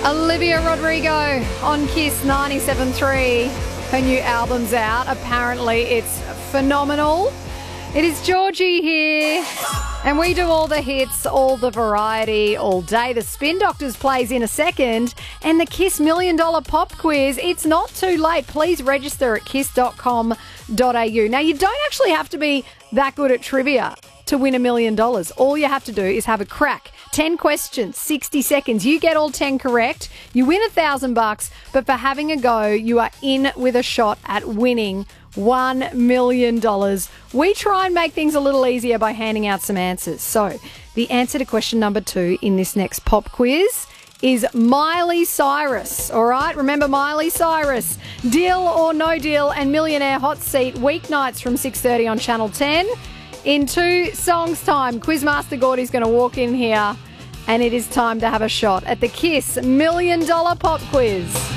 Olivia Rodrigo on Kiss 97.3. Her new album's out. Apparently it's phenomenal. It is Georgie here, and we do all the hits, all the variety, all day. The Spin Doctors plays in a second, and the Kiss $1 Million Pop Quiz. It's not too late. Please register at kiss.com.au. Now, you don't actually have to be that good at trivia to win $1 million. All you have to do is have a crack. 10 questions, 60 seconds. You get all 10 correct, you win $1,000, but for having a go, you are in with a shot at winning $1 million. We try and make things a little easier by handing out some answers. So, the answer to question number 2 in this next pop quiz is Miley Cyrus. All right, remember Miley Cyrus. Deal or No Deal and Millionaire Hot Seat weeknights from 6:30 on Channel 10. In 2 songs' time, Quizmaster Gordy's going to walk in here, and it is time to have a shot at the Kiss $1 Million Pop Quiz.